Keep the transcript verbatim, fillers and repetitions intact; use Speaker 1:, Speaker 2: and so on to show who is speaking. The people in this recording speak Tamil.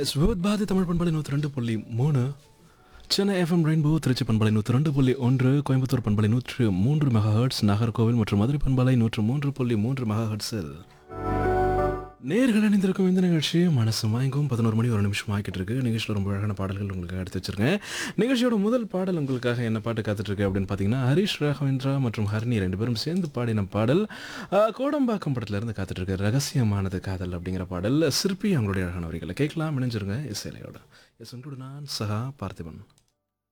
Speaker 1: எஸ் விவாதி தமிழ் பண்பலை நூற்றி ரெண்டு புள்ளி மூணு சென்னை எஃப்எம் ரெயின்போ திருச்சி பண்பலை நூற்றி ரெண்டு புள்ளி ஒன்று கோயம்புத்தூர் பண்பலை நூற்று மூன்று மெகா ஹெர்ட்ஸ் நாகர்கோவில் மற்றும் மதுரை பண்பலை நூற்று மூன்று புள்ளி மூன்று மெகா ஹெர்ட்ஸில் நேர்கள் அணிந்திருக்கும் இந்த நிகழ்ச்சி மனசு மயங்கும் பதினோரு மணி ஒரு நிமிஷம் ஆகிட்டு இருக்கு. நிகழ்ச்சியில் ரொம்ப அழகான பாடல்கள் உங்களுக்கு எடுத்து வச்சிருக்கேன். நிகழ்ச்சியோட முதல் பாடல் உங்களுக்காக என்ன பாட்டு காத்துட்டு இருக்கு அப்படின்னு பார்த்தீங்கன்னா, ஹரிஷ் ராகவேந்திரா மற்றும் ஹரிணி ரெண்டு பேரும் சேர்ந்து பாடின பாடல். ஆஹ், கோடம்பாக்கம் படத்துல இருந்து காத்துட்டு இருக்கு ரகசியமானது காதல் அப்படிங்கிற பாடல். சிற்பி அவங்களுடைய அழகான வரிகளை கேட்கலாம். இணைஞ்சிருங்க இசையிலையோட. எஸ் உங்களோட நான் சஹா பார்த்திபன்.